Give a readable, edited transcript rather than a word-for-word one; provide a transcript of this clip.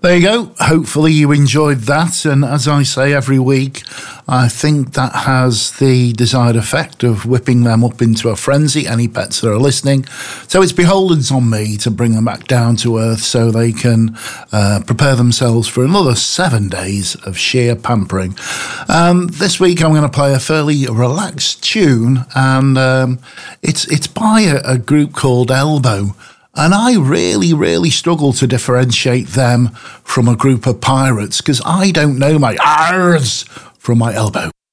There you go. Hopefully you enjoyed that. And as I say every week, I think that has the desired effect of whipping them up into a frenzy, any pets that are listening. So it's beholden on me to bring them back down to earth so they can prepare themselves for another 7 days of sheer pampering. This week I'm going to play a fairly relaxed tune, and it's by a group called Elbow. And I really struggle to differentiate them from a group of pirates because I don't know my R's from my elbow.